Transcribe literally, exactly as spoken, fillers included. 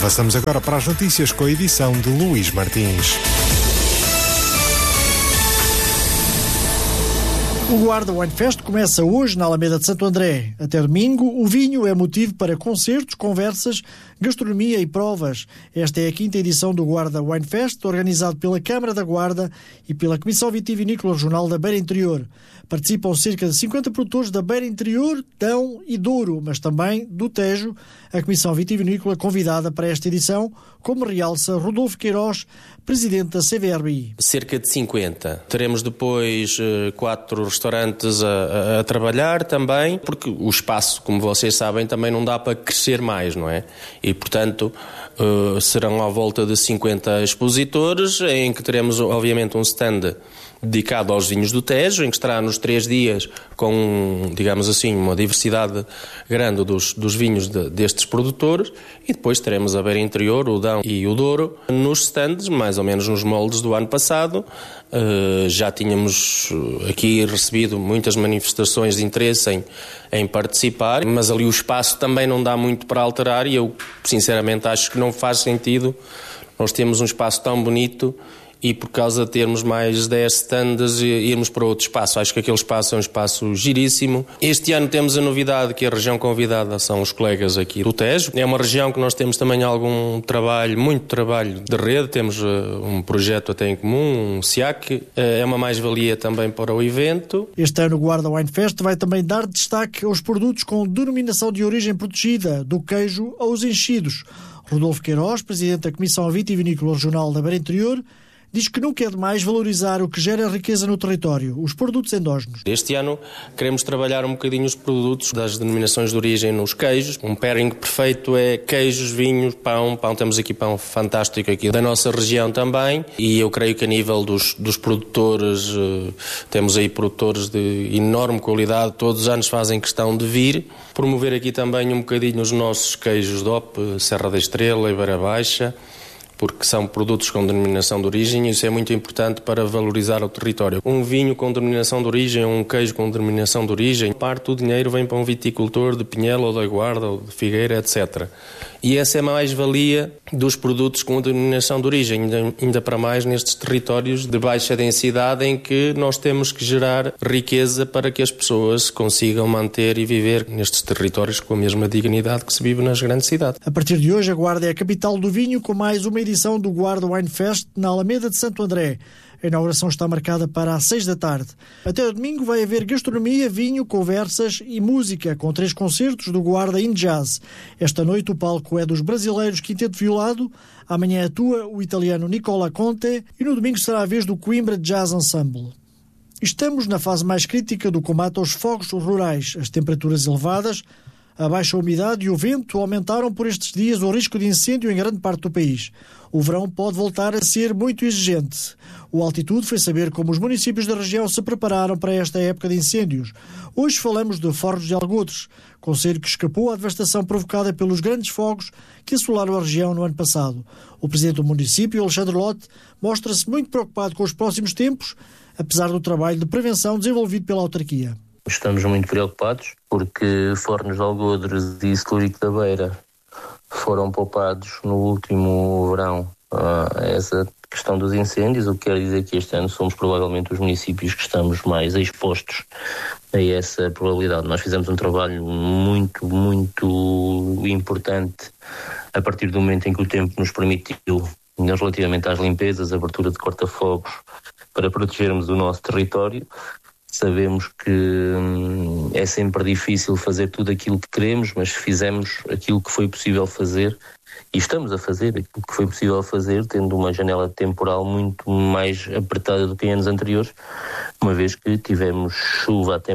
Avançamos agora para as notícias com a edição de Luís Martins. O Guarda Wine Fest começa hoje na Alameda de Santo André. Até domingo, o vinho é motivo para concertos, conversas, gastronomia e provas. Esta é a quinta edição do Guarda Wine Fest, organizado pela Câmara da Guarda e pela Comissão Vitivinícola Regional da Beira Interior. Participam cerca de cinquenta produtores da Beira Interior, Dão e Douro, mas também do Tejo, a Comissão Vitivinícola convidada para esta edição, como realça Rodolfo Queiroz, presidente da C V R B I. Cerca de cinquenta. Teremos depois quatro restaurantes a, a, a trabalhar também, porque o espaço, como vocês sabem, também não dá para crescer mais, não é? E, portanto, uh, serão à volta de cinquenta expositores, em que teremos, obviamente, um stand dedicado aos vinhos do Tejo, em que estará nos três dias com, digamos assim, uma diversidade grande dos, dos vinhos de, destes produtores, e depois teremos a Beira Interior, o Dão e o Douro nos stands, mais ou menos nos moldes do ano passado. Uh, já tínhamos aqui recebido muitas manifestações de interesse em, em participar, mas ali o espaço também não dá muito para alterar, e eu sinceramente acho que não faz sentido nós temos um espaço tão bonito e por causa de termos mais dez stands irmos para outro espaço. Acho que aquele espaço é um espaço giríssimo. Este ano temos a novidade que a região convidada são os colegas aqui do Tejo. É uma região que nós temos também algum trabalho, muito trabalho de rede. Temos uh, um projeto até em comum, um S I A C. Uh, é uma mais-valia também para o evento. Este ano o Guarda Wine Fest vai também dar destaque aos produtos com denominação de origem protegida, do queijo aos enchidos. Rodolfo Queiroz, presidente da Comissão Vitivinícola Regional da Beira Interior, diz que nunca é demais valorizar o que gera riqueza no território, os produtos endógenos. Este ano queremos trabalhar um bocadinho os produtos das denominações de origem nos queijos. Um pairing perfeito é queijos, vinhos, pão. Pão, temos aqui pão fantástico aqui da nossa região também. E eu creio que a nível dos, dos produtores, temos aí produtores de enorme qualidade, todos os anos fazem questão de vir. Promover aqui também um bocadinho os nossos queijos D O P, Serra da Estrela e Beira Baixa, porque são produtos com denominação de origem, e isso é muito importante para valorizar o território. Um vinho com denominação de origem, um queijo com denominação de origem, parte do dinheiro vem para um viticultor de Pinhel ou da Guarda ou de Figueira, etcétera. E essa é a mais-valia dos produtos com denominação de origem, ainda para mais nestes territórios de baixa densidade, em que nós temos que gerar riqueza para que as pessoas consigam manter e viver nestes territórios com a mesma dignidade que se vive nas grandes cidades. A partir de hoje, a Guarda é a capital do vinho, com mais uma edição do Guarda Wine Fest na Alameda de Santo André. A inauguração está marcada para às seis da tarde. Até o domingo vai haver gastronomia, vinho, conversas e música, com três concertos do Guarda in Jazz. Esta noite o palco é dos brasileiros Quinteto Violado, amanhã atua o italiano Nicola Conte e no domingo será a vez do Coimbra Jazz Ensemble. Estamos na fase mais crítica do combate aos fogos rurais. As temperaturas elevadas, a baixa umidade e o vento aumentaram por estes dias o risco de incêndio em grande parte do país. O verão pode voltar a ser muito exigente. O Altitude foi saber como os municípios da região se prepararam para esta época de incêndios. Hoje falamos de Fornos de Algodres, concelho que escapou à devastação provocada pelos grandes fogos que assolaram a região no ano passado. O presidente do município, Alexandre Lote, mostra-se muito preocupado com os próximos tempos, apesar do trabalho de prevenção desenvolvido pela autarquia. Estamos muito preocupados porque Fornos de Algodres e Celúrico da Beira foram poupados no último verão a essa questão dos incêndios, o que quer dizer que este ano somos provavelmente os municípios que estamos mais expostos a essa probabilidade. Nós fizemos um trabalho muito, muito importante a partir do momento em que o tempo nos permitiu, relativamente às limpezas, abertura de corta-fogos, para protegermos o nosso território. Sabemos que hum, é sempre difícil fazer tudo aquilo que queremos, mas fizemos aquilo que foi possível fazer e estamos a fazer aquilo que foi possível fazer, tendo uma janela temporal muito mais apertada do que em anos anteriores, uma vez que tivemos chuva até